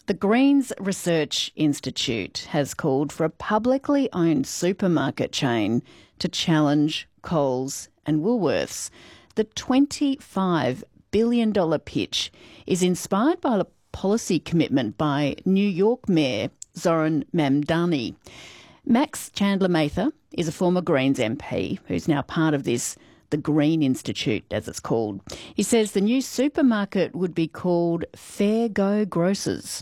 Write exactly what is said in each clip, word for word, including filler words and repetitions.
The Greens Research Institute has called for a publicly owned supermarket chain to challenge Coles and Woolworths. The twenty-five billion dollars pitch is inspired by a policy commitment by New York Mayor Zoran Mamdani. Max Chandler-Mather is a former Greens M P who's now part of this, the Green Institute, as it's called. He says the new supermarket would be called Fair Go Grocers.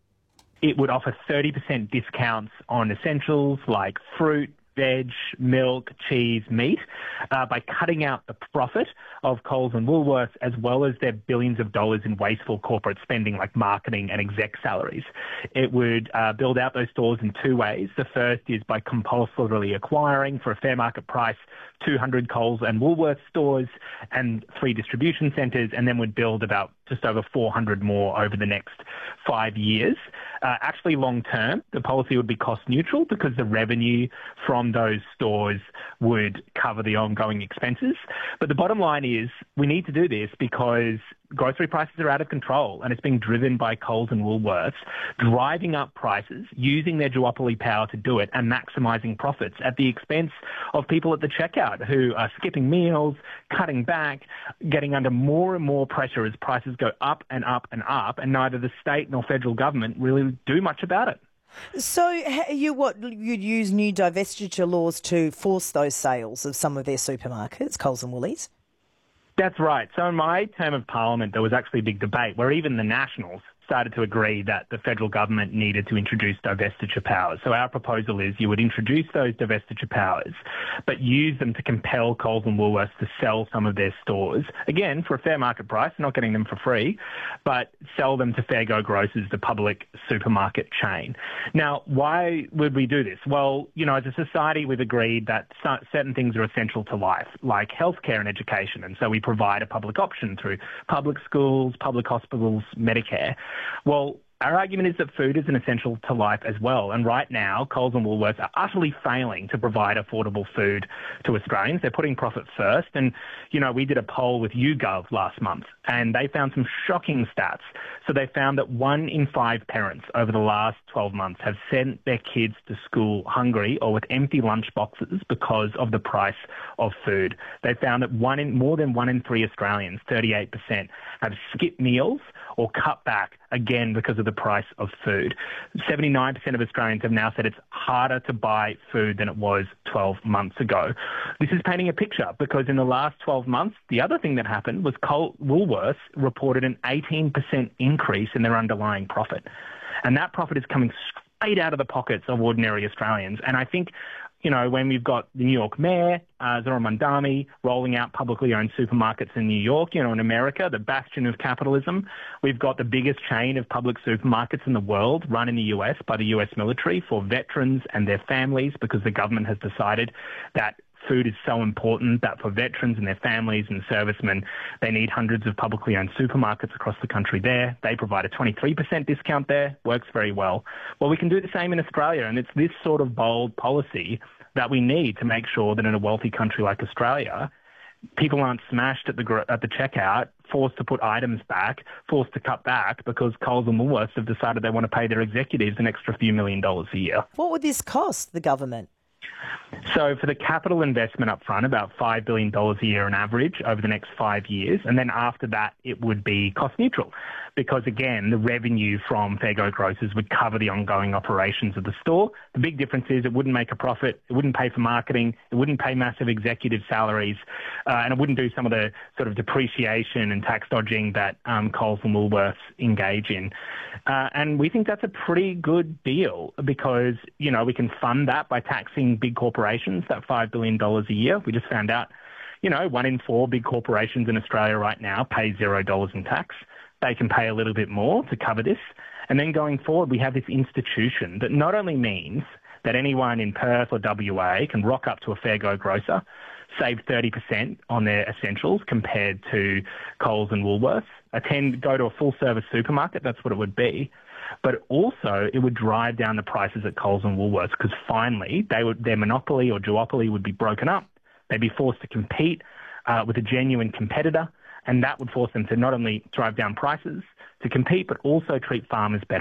It would offer thirty percent discounts on essentials like fruit, veg, milk, cheese, meat, uh, by cutting out the profit of Coles and Woolworths, as well as their billions of dollars in wasteful corporate spending like marketing and exec salaries. It would uh, build out those stores in two ways. The first is by compulsorily acquiring, for a fair market price, two hundred Coles and Woolworths stores and three distribution centres, and then would build about just over four hundred more over the next five years. Uh, actually, long term, the policy would be cost neutral because the revenue from those stores would cover the ongoing expenses. But the bottom line is we need to do this because grocery prices are out of control, and it's being driven by Coles and Woolworths, driving up prices, using their duopoly power to do it, and maximising profits at the expense of people at the checkout who are skipping meals, cutting back, getting under more and more pressure as prices go up and up and up, and neither the state nor federal government really do much about it. So you what you'd use new divestiture laws to force those sales of some of their supermarkets, Coles and Woolies? That's right. So in my term of Parliament, there was actually a big debate where even the Nationals started to agree that the federal government needed to introduce divestiture powers. So our proposal is you would introduce those divestiture powers, but use them to compel Coles and Woolworths to sell some of their stores, again, for a fair market price, not getting them for free, but sell them to Fair Go Grocers, the public supermarket chain. Now, why would we do this? Well, you know, as a society, we've agreed that certain things are essential to life, like healthcare and education, and so we provide a public option through public schools, public hospitals, Medicare. Well, our argument is that food is an essential to life as well. And right now, Coles and Woolworths are utterly failing to provide affordable food to Australians. They're putting profit first. And, you know, we did a poll with YouGov last month, and they found some shocking stats. So they found that one in five parents over the last twelve months have sent their kids to school hungry or with empty lunch boxes because of the price of food. They found that one in more than one in three Australians, thirty-eight percent, have skipped meals or cut back, again, because of the price of food. seventy-nine percent of Australians have now said it's harder to buy food than it was twelve months ago. This is painting a picture because in the last twelve months, the other thing that happened was Coles Woolworths reported an eighteen percent increase in their underlying profit. And that profit is coming straight out of the pockets of ordinary Australians. And I think, you know, when we've got the New York Mayor, uh, Zoran Mamdani, rolling out publicly owned supermarkets in New York, you know, in America, the bastion of capitalism, we've got the biggest chain of public supermarkets in the world run in the U S by the U S military for veterans and their families because the government has decided that food is so important that for veterans and their families and servicemen, they need hundreds of publicly owned supermarkets across the country there. They provide a twenty-three percent discount there, works very well. Well, we can do the same in Australia, and it's this sort of bold policy that we need to make sure that in a wealthy country like Australia, people aren't smashed at the at the checkout, forced to put items back, forced to cut back because Coles and Woolworths have decided they want to pay their executives an extra few million dollars a year. What would this cost the government? So for the capital investment up front, about five billion dollars a year on average over the next five years. And then after that, it would be cost neutral because, again, the revenue from Fair Go Grocers would cover the ongoing operations of the store. The big difference is it wouldn't make a profit, it wouldn't pay for marketing, it wouldn't pay massive executive salaries, uh, and it wouldn't do some of the sort of depreciation and tax dodging that um, Coles and Woolworths engage in. Uh, and we think that's a pretty good deal because, you know, we can fund that by taxing big corporations, that five billion dollars a year. We just found out, you know, one in four big corporations in Australia right now pay zero dollars in tax. They can pay a little bit more to cover this. And then going forward, we have this institution that not only means that anyone in Perth or W A can rock up to a Fair Go grocer, save thirty percent on their essentials compared to Coles and Woolworths, attend, go to a full-service supermarket, that's what it would be. But also, it would drive down the prices at Coles and Woolworths because finally, they would, their monopoly or duopoly would be broken up. They'd be forced to compete uh, with a genuine competitor, and that would force them to not only drive down prices to compete, but also treat farmers better.